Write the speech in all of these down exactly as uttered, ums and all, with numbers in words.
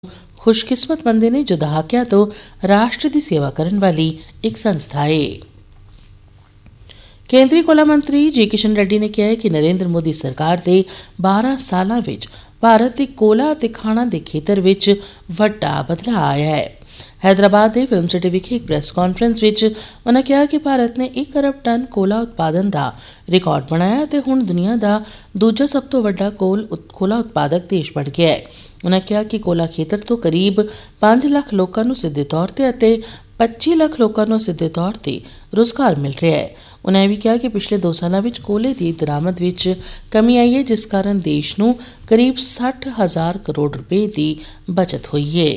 खुशकिस्मत बंदे ने जो दहाकियां तो राष्ट्र की सेवा करने वाली एक संस्था है। केंद्रीय कोला मंत्री जी किशन रेड्डी ने कहा है कि नरेंद्र मोदी सरकार दे बारह सालां विच भारत के कोला ते खाणा दे खेतर विच वड्डा बदलाव आया है। हैदराबाद के फिल्म सिटी विखे एक प्रैस कॉन्फ्रेंस विच उन्होंने कहा कि भारत ने एक अरब टन कोला उत्पादन का रिकॉर्ड बनाया ते हुण दुनिया का दूजा सब तो वड्डा कोल कोला उत्पादक देश बन गया है। उन्होंने कहा कि कोला खेतर तो करीब पांच लाख लोगों को सीधे तौर पर पच्ची लाख लोगों को सीधे तौर पर रोजगार मिल रहा है। उन्होंने भी कहा कि पिछले दो सालों में कोले की दरामद विच कमी आई है, जिस कारण देश नूं करीब साठ हज़ार करोड़ रुपए की बचत हुई है।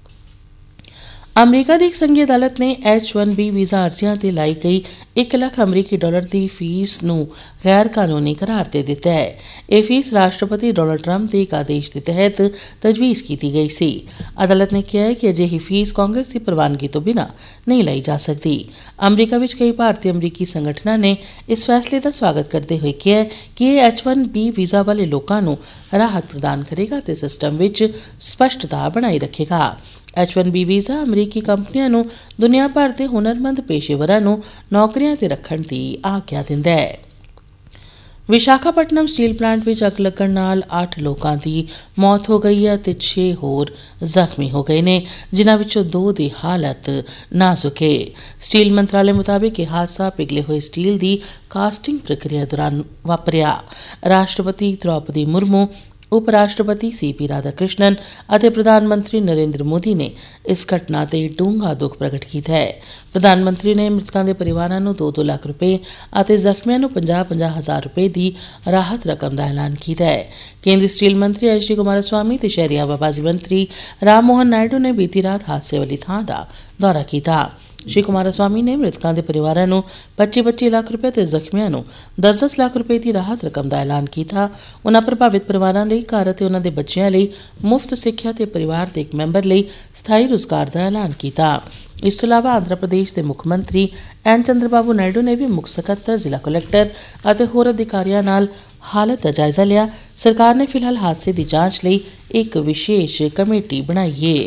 अमरीका की एक संघीय अदालत ने एच वन बी वीज़ा अर्जियां ते लाई गई एक लाख अमरीकी डॉलर की फीस नूं गैर कानूनी करार दे दिता है। यह फीस राष्ट्रपति डोनाल्ड ट्रंप के एक आदेश के तहत तजवीज़ की गई सी। अदालत ने कहा है कि अजिही फीस कांग्रेस की प्रवानगी तो बिना नहीं लाई जा सकती। अमरीका विच कई भारतीय अमरीकी संगठनों ने इस फैसले का स्वागत करते हुए कहा कि यह एच वन बी वीज़ा वाले लोगों को राहत प्रदान करेगा ते सिस्टम विच स्पष्टता बनाई रखेगा। एच वन बी वीज़ा अमरीकी कंपनियों नूं दुनिया भर के हुनरमंद पेशेवरां नूं नौकरियां ते रखण दी आग्या दिंदा है। विशाखापट्टनम स्टील प्लांट विच अग लगण नाल अठ लोगों की मौत हो गई है ते छे होर जख्मी हो गए ने, जिन्हां विचों दो की हालत नाजुक है। स्टील मंत्रालय मुताबिक यह हादसा पिघले हुए स्टील की कास्टिंग प्रक्रिया दौरान वापरिया। राष्ट्रपति द्रौपदी मुर्मू, उप राष्ट्रपति सी पी राधाकृष्णन और प्रधानमंत्री नरेंद्र मोदी ने इस घटना से डूंगा दुख प्रगट किया है। प्रधानमंत्री ने मृतकों के परिवारों को दो दो लाख रुपए और जख्मियों को पंजाह पंजाह हजार रुपए की राहत रकम का ऐलान किया है। केंद्रीय स्टील मंत्री एच डी कुमारस्वामी और शहरी हवाबाजी मंत्री राम मोहन नायडू ने बीती रात हादसे वाली थां का दौरा किया। श्री कुमारस्वामी ने मृतकों के परिवारों को पच्ची पच्ची लाख रुपए और जख्मियों को दस दस लाख रुपए की राहत रकम का ऐलान किया। उन्होंने प्रभावित परिवारों लिए घर और उन्होंने बच्चों लिए मुफ्त सिक्ख्या और परिवार के एक मैंबर लिए स्थाई रोजगार का ऐलान किया। इस अलावा आंध्र प्रदेश के मुख्यमंत्री एन चंद्रबाबू नायडू ने भी मुख सकत्तर, जिला कलैक्टर और होर अधिकारियों नाल हालत का जायजा लिया। सरकार ने फिलहाल हादसे की जांच लिए एक विशेष कमेटी बनाई है।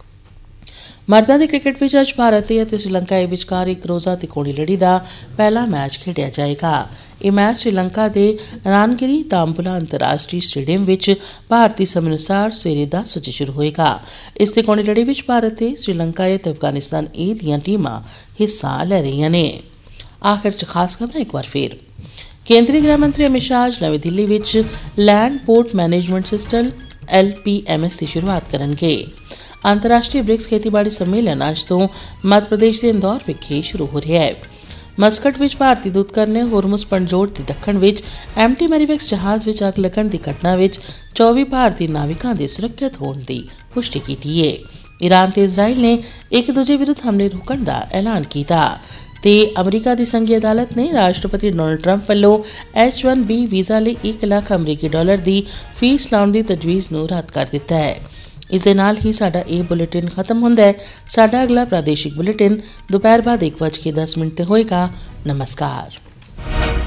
मर्दां दे क्रिकेट विच अज भारत ते श्रीलंका के विचकार एक रोज़ा तिकोनी लड़ी का पहला मैच खेडिया जाएगा। यह मैच श्रीलंका के रानगिरी तांबुला अंतर्राष्ट्रीय स्टेडियम विच भारतीय समय अनुसार सवेरे दस बजे शुरू होएगा। इस तिकोनी लड़ी विच भारत ते श्रीलंका ते अफगानिस्तान ए दियां टीमां हिस्सा लै रहीआं ने। आखिर च खास खबरां एक बार फिर। केंद्रीय गृह मंत्री अमित शाह अज नवी दिल्ली विच land port management system L P M S की शुरुआत करनगे। अंतर्राष्ट्रीय ब्रिक्स खेतीबाड़ी सम्मेलन अज तो मध्य प्रदेश के इंदौर विखे शुरू हो रहा है। मस्कट विच भारतीय दूतघर ने होरमुज पंजोड़ के दखण विच एम टी मैरीवेक्स जहाज विच अग लगण की घटना विच चौबीस भारतीय नाविकों के सुरक्षित होने की पुष्टि की है। ईरान ते इजराइल ने एक दूजे विरुद्ध हमले रोकण का ऐलान किया ते अमरीका की संघीय अदालत ने राष्ट्रपति डोनाल्ड ट्रंप वालों एच वन बी वीज़ा लिए एक लाख अमरीकी डॉलर की फीस लाने की तजवीज़ नूं रद्द कर दिता है। इस दे नाल ही साडा ये बुलेटिन खत्म होंदा है। साडा अगला प्रादेशिक बुलेटिन दोपहर बाद एक बज के दस मिनट ते होएगा। नमस्कार।